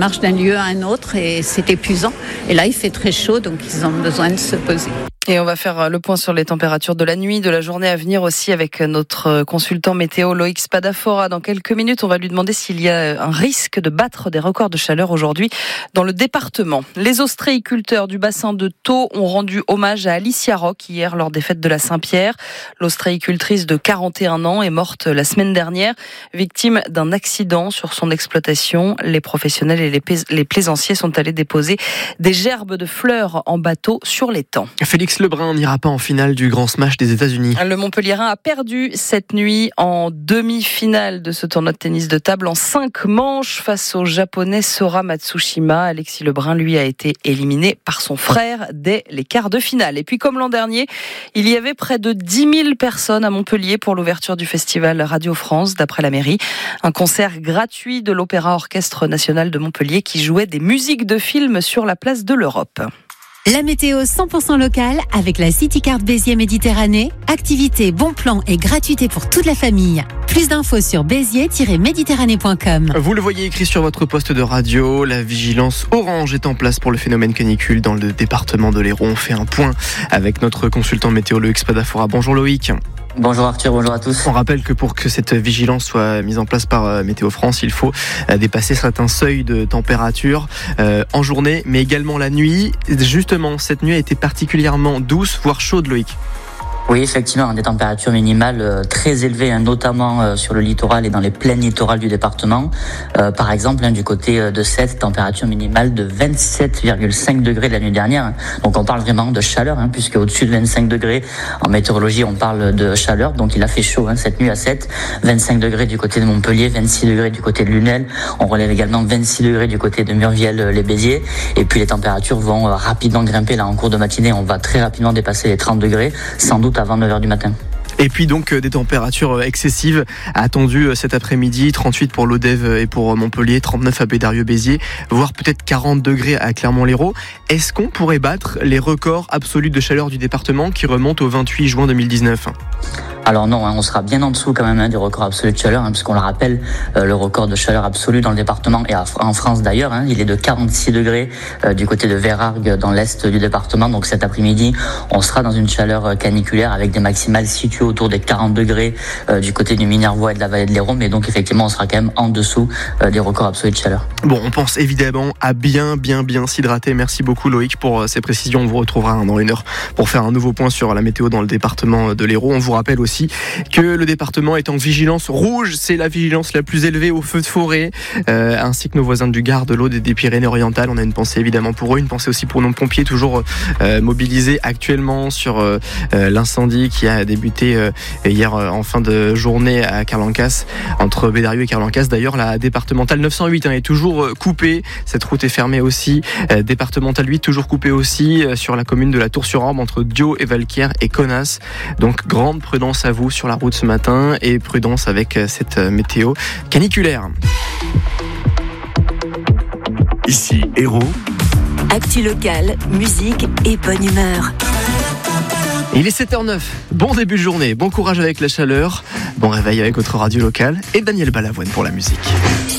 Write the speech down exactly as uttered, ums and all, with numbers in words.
marchent d'un lieu à un autre et c'est épuisant. Et là, il fait très chaud, donc ils ont besoin de se poser. Et on va faire le point sur les températures de la nuit, de la journée à venir aussi avec notre consultant météo Loïc Spadafora. Dans quelques minutes, on va lui demander s'il y a un risque de battre des records de chaleur aujourd'hui dans le département. Les ostréiculteurs du bassin de Thau ont rendu hommage à Alicia Roch hier lors des fêtes de la Saint-Pierre. L'ostréicultrice de quarante et un ans est morte la semaine dernière, victime d'un accident sur son exploitation. Les professionnels et les, pais- les plaisanciers sont allés déposer des gerbes de fleurs en bateau sur l'étang. Félix Lebrun n'ira pas en finale du Grand Smash des États-Unis. Le Montpellierin a perdu cette nuit en demi-finale de ce tournoi de tennis de table en cinq manches face au japonais Sora Matsushima. Alexis Lebrun, lui, a été éliminé par son frère dès les quarts de finale. Et puis, comme l'an dernier, il y avait près de dix mille personnes à Montpellier pour l'ouverture du festival Radio France, d'après la mairie. Un concert gratuit de l'Opéra Orchestre National de Montpellier qui jouait des musiques de films sur la place de l'Europe. La météo cent pour cent locale avec la Citycard Béziers Méditerranée. Activité, bon plan et gratuité pour toute la famille. Plus d'infos sur béziers tiret méditerranée point com. Vous le voyez écrit sur votre poste de radio, la vigilance orange est en place pour le phénomène canicule dans le département de l'Hérault. On fait un point avec notre consultant météo Loïc Spadafora. Bonjour Loïc. Bonjour Arthur, bonjour à tous. On rappelle que pour que cette vigilance soit mise en place par Météo France, il faut dépasser certains seuils de température euh, en journée, mais également la nuit. Justement, cette nuit a été particulièrement douce, voire chaude, Loïc. Oui, effectivement, des températures minimales très élevées, notamment sur le littoral et dans les plaines littorales du département. Euh, par exemple, du côté de Sète, température minimale de vingt-sept virgule cinq degrés la nuit dernière. Donc on parle vraiment de chaleur, hein, puisque au-dessus de vingt-cinq degrés, en météorologie, on parle de chaleur. Donc il a fait chaud hein, cette nuit à Sète. vingt-cinq degrés du côté de Montpellier, vingt-six degrés du côté de Lunel. On relève également vingt-six degrés du côté de Murviel-les-Béziers. Et puis les températures vont rapidement grimper là en cours de matinée. On va très rapidement dépasser les trente degrés, sans doute avant neuf heures du matin. Et puis donc des températures excessives attendues cet après-midi, trente-huit pour l'Odève et pour Montpellier, trente-neuf à Bédarieux-Béziers, voire peut-être quarante degrés à Clermont-Lérault. Est-ce qu'on pourrait battre les records absolus de chaleur du département qui remontent au vingt-huit juin deux mille dix-neuf ? Alors non, hein, on sera bien en dessous quand même hein, du record absolu de chaleur, hein, puisqu'on le rappelle, euh, le record de chaleur absolu dans le département et en France d'ailleurs, hein, il est de quarante-six degrés euh, du côté de Vérargues dans l'est du département. Donc cet après-midi, on sera dans une chaleur caniculaire avec des maximales situées autour des quarante degrés euh, du côté du Minervois et de la vallée de l'Hérault, mais donc effectivement, on sera quand même en dessous euh, des records absolus de chaleur. Bon, on pense évidemment à bien, bien, bien s'hydrater. Merci beaucoup Loïc pour ces précisions. On vous retrouvera dans une heure pour faire un nouveau point sur la météo dans le département de l'Hérault. On vous rappelle aussi que le département est en vigilance rouge, c'est la vigilance la plus élevée aux feux de forêt, euh, ainsi que nos voisins du Gard, de l'Aude et des Pyrénées-Orientales. On a une pensée évidemment pour eux, une pensée aussi pour nos pompiers, toujours euh, mobilisés actuellement sur euh, l'incendie qui a débuté euh, hier euh, en fin de journée à Carlancas, entre Bédarieux et Carlancas. D'ailleurs, la départementale neuf cent huit hein, est toujours euh, coupée, cette route est fermée aussi. Euh, départementale huit toujours coupée aussi euh, sur la commune de la Tour-sur-Orbe, entre Dio et Valquières et Connas. Donc grande prudence à vous sur la route ce matin et prudence avec cette météo caniculaire. Ici Hérault. Actu locale, musique et bonne humeur. Il est sept heures zéro neuf, bon début de journée, bon courage avec la chaleur, bon réveil avec votre radio locale et Daniel Balavoine pour la musique.